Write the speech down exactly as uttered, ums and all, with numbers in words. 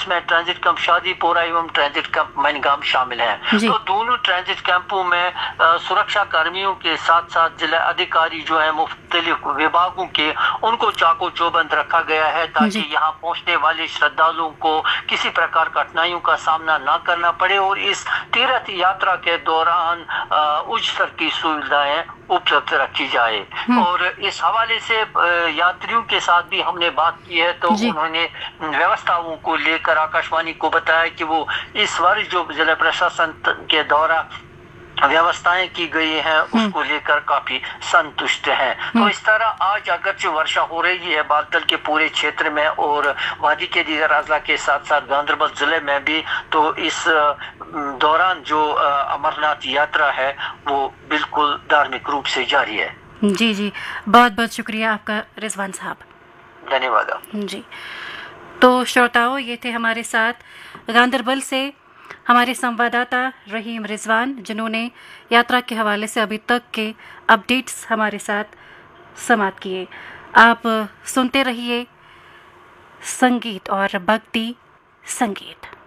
जिसमें transit camp शादीपोरा एवं transit camp मनगाम शामिल हैं। तो दोनों ट्रांजिट कैंपों में सुरक्षा कर्मियों के साथ साथ जिला अधिकारी जो है मुख्तलिफ विभागों के, उनको चाको चौबंद रखा गया है ताकि यहाँ पहुँचने वाले श्रद्धालुओं को किसी प्रकार कठिनाइयों का सामना न करना पड़े और इस तीर्थ यात्रा के दौरान उच्च स्तर की सुविधाएं उपलब्ध रखी जाए। और इस हवाले से यात्रियों के साथ भी हमने बात की है, तो उन्होंने व्यवस्थाओं को लेकर आकाशवाणी को बताया कि वो इस वर्ष जो जिला प्रशासन के द्वारा व्यवस्थाएं की गई हैं उसको लेकर काफी संतुष्ट हैं। तो इस तरह आज अगरचे वर्षा हो रही है बालतल के पूरे क्षेत्र में और वादी के दीगर अजला के साथ साथ गांधरबल जिले में भी, तो इस दौरान जो अमरनाथ यात्रा है वो बिल्कुल धार्मिक रूप से जारी है। जी जी, बहुत बहुत शुक्रिया आपका रिजवान साहब, धन्यवाद जी। तो श्रोताओं, ये थे हमारे साथ गांधरबल से हमारे संवाददाता रहीम रिजवान, जिन्होंने यात्रा के हवाले से अभी तक के अपडेट्स हमारे साथ समाप्त किए। आप सुनते रहिए संगीत और भक्ति संगीत।